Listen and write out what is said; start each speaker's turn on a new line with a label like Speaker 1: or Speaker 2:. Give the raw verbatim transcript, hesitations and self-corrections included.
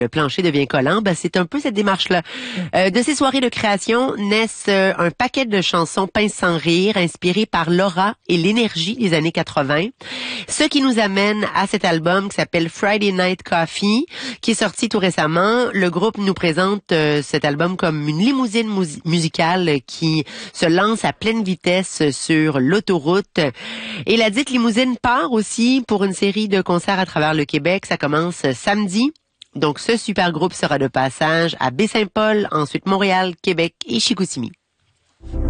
Speaker 1: Le plancher devient collant, ben c'est un peu cette démarche-là. Euh, de ces soirées de création naissent euh, un paquet de chansons pince sans rire, inspirées par l'aura et l'énergie des années quatre-vingts. Ce qui nous amène à cet album qui s'appelle Friday Night Coffee, qui est sorti tout récemment. Le groupe nous présente euh, cet album comme une limousine mus- musicale qui se lance à pleine vitesse sur l'autoroute. Et la dite limousine part aussi pour une série de concerts à travers le Québec. Ça commence samedi. Donc, ce super groupe sera de passage à Baie-Saint-Paul, ensuite Montréal, Québec et Chicoutimi.